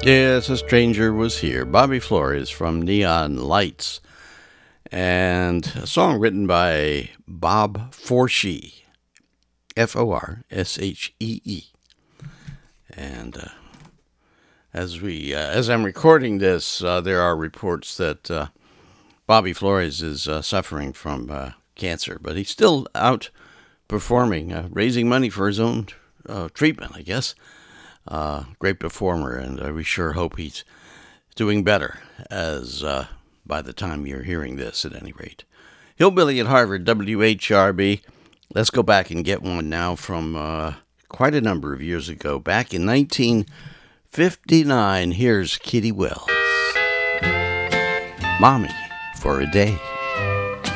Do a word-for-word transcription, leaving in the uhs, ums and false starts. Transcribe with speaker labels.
Speaker 1: Yes, a stranger was here. Bobby Flores from Neon Lights, and a song written by Bob Forshee, F O R S H E E. And uh, as we, uh, as I'm recording this, uh, there are reports that uh, Bobby Flores is uh, suffering from uh, cancer, but he's still out performing, uh, raising money for his own uh, treatment, I guess. Uh, great performer, and uh, we sure hope he's doing better as uh, by the time you're hearing this, at any rate. Hillbilly at Harvard, W H R B. Let's go back and get one now from uh, quite a number of years ago. Back in nineteen fifty-nine, here's Kitty Wells. Mommy for a Day.